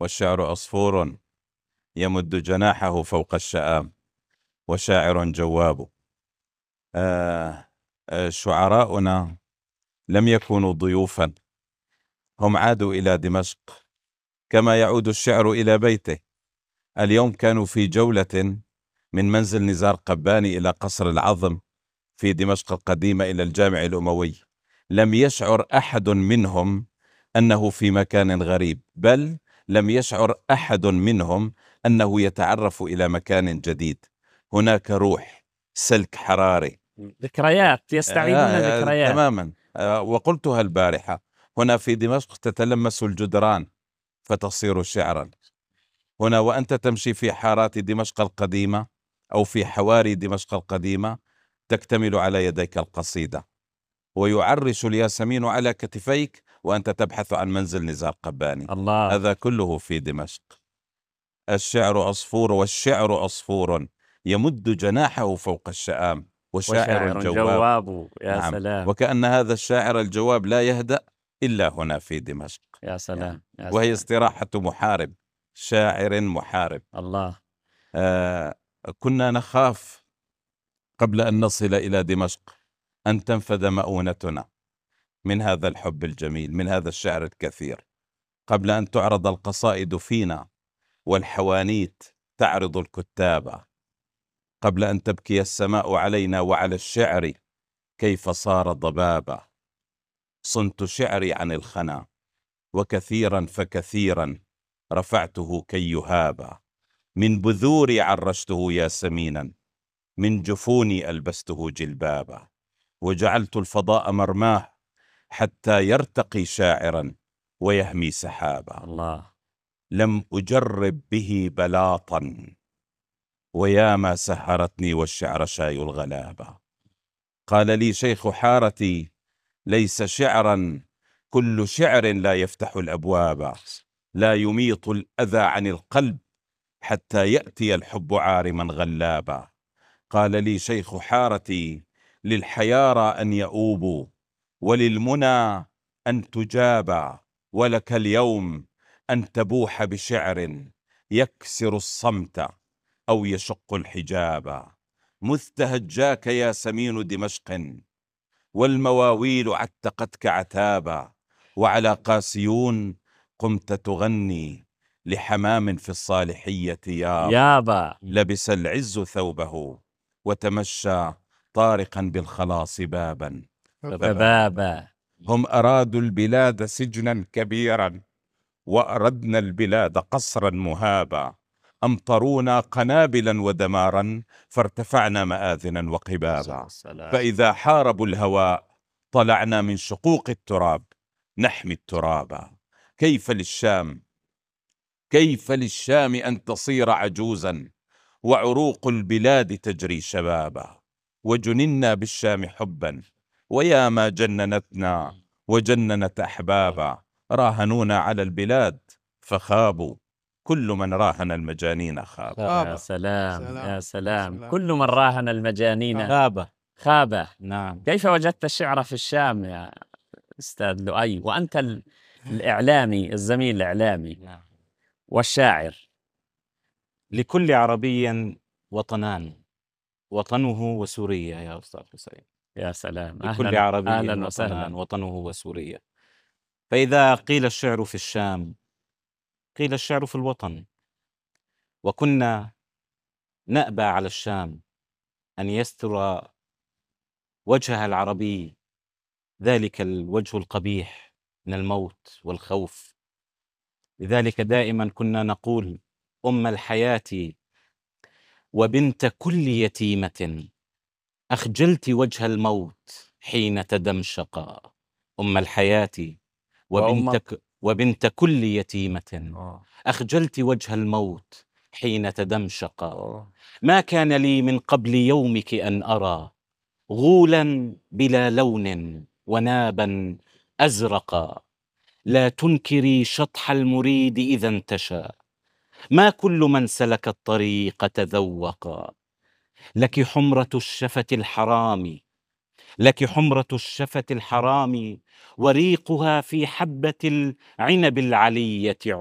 والشعر عصفور يمد جناحه فوق الشآم وشاعر جواب. شعراؤنا لم يكونوا ضيوفا، هم عادوا إلى دمشق كما يعود الشعر إلى بيته. اليوم كانوا في جولة من منزل نزار قباني إلى قصر العظم في دمشق القديمة إلى الجامع الأموي. لم يشعر أحد منهم أنه في مكان غريب، بل لم يشعر أحد منهم أنه يتعرف إلى مكان جديد. هناك روح، سلك حراري، ذكريات، يستعيدون ذكريات تماما. وقلتها البارحة، هنا في دمشق تتلمس الجدران فتصير شعرا. هنا وأنت تمشي في حارات دمشق القديمة أو في حواري دمشق القديمة تكتمل على يديك القصيدة، ويعرش الياسمين على كتفيك وأنت تبحث عن منزل نزار قباني. الله. هذا كله في دمشق. الشعر عصفور والشعر عصفور يمد جناحه فوق الشآم وشاعر جواب. يا نعم. سلام. وكأن هذا الشاعر الجواب لا يهدأ إلا هنا في دمشق. يا سلام. يا وهي سلام. استراحة محارب، شاعر محارب. الله. كنا نخاف قبل أن نصل إلى دمشق أن تنفذ مؤونتنا من هذا الحب الجميل، من هذا الشعر الكثير، قبل أن تعرض القصائد فينا والحوانيت تعرض الكتاب، قبل أن تبكي السماء علينا وعلى الشعر كيف صار ضبابا. صنت شعري عن الخنا وكثيرا فكثيرا رفعته كي يهابا. من بذوري عرشته ياسمينا، من جفوني ألبسته جلبابا. وجعلت الفضاء مرماه حتى يرتقي شاعرا ويهمي سحابا. الله. لم أجرب به بلاطا وياما سهرتني والشعر شاي الغلابة. قال لي شيخ حارتي ليس شعرا كل شعر لا يفتح الأبواب، لا يميط الأذى عن القلب حتى يأتي الحب عارما غلابا. قال لي شيخ حارتي للحيارى أن يؤوبوا وللمنى أن تجابا، ولك اليوم أن تبوح بشعر يكسر الصمت أو يشق الحجاب. مذ تهجاك يا سمين دمشق والمواويل عتقتك عتابا، وعلى قاسيون قمت تغني لحمام في الصالحية يابا. لبس العز ثوبه وتمشى طارقا بالخلاص بابا بابا. هم أرادوا البلاد سجنا كبيرا وأردنا البلاد قصرا مهابا. أمطرونا قنابلا ودمارا فارتفعنا مآذنا وقبابا. فإذا حاربوا الهواء طلعنا من شقوق التراب نحمي الترابا. كيف للشام أن تصير عجوزا وعروق البلاد تجري شبابا. وجننا بالشام حبا ويا ما جننتنا وجننت أحبابا. راهنونا على البلاد فخابوا كل من راهن المجانين خاب. يا سلام. يا سلام. كل من راهن المجانين خاب. نعم. كيف وجدت الشعر في الشام يا أستاذ لؤي وأنت الإعلامي، الزميل الإعلامي؟ نعم. والشاعر. لكل عربي وطنان، وطنه وسوريا يا أستاذ حسين. يا سلام. لكل عربي أهلا وسهلا. وطنه وسوريا. فإذا قيل الشعر في الشام قيل الشعر في الوطن. وكنا نأبى على الشام أن يستر وجهها العربي ذلك الوجه القبيح من الموت والخوف. لذلك دائما كنا نقول أم الحياة وبنت كل يتيمة أخجلت وجه الموت حين تدمشقا. أم الحياة وبنت كل يتيمة أخجلت وجه الموت حين تدمشقا. ما كان لي من قبل يومك أن أرى غولا بلا لون ونابا أزرقا. لا تنكري شطح المريد إذا انتشى، ما كل من سلك الطريق تذوقا. لك حمرة الشفة الحرام، لك حمرة الشفة الحرام وريقها في حبة العنب العلية